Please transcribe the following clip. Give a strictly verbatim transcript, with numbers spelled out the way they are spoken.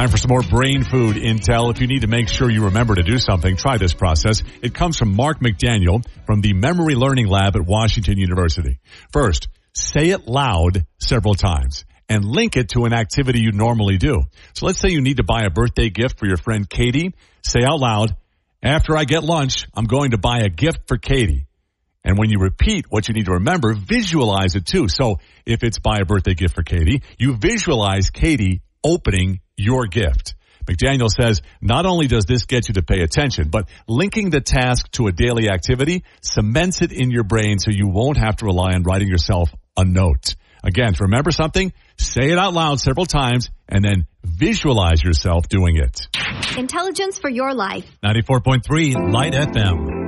Time for some more brain food intel. If you need to make sure you remember to do something, try this process. It comes from Mark McDaniel from the Memory Learning Lab at Washington University. First, say it loud several times and link it to an activity you normally do. So let's say you need to buy a birthday gift for your friend Katie. Say out loud, after I get lunch, I'm going to buy a gift for Katie. And when you repeat what you need to remember, visualize it too. So if it's buy a birthday gift for Katie, you visualize Katie opening your gift. McDaniel says not only does this get you to pay attention, but linking the task to a daily activity cements it in your brain so you won't have to rely on writing yourself a note. Again, to remember something, say it out loud several times and then visualize yourself doing it. Intelligence for your life. ninety-four point three Light F M.